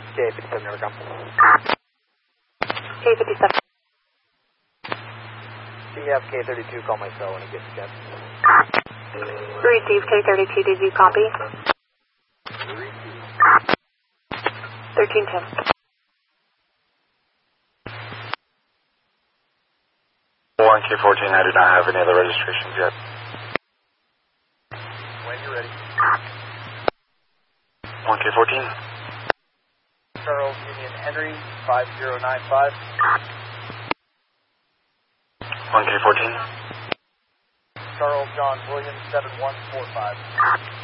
K57, never come. K57. CF K32, call my cell when it gets a chance. Receive K32, did you copy? 1310. 1K14, I do not have any other registrations yet. When you're ready. 1K14. Charles Union Henry, 5095. 1K14. Charles John Williams, 7145.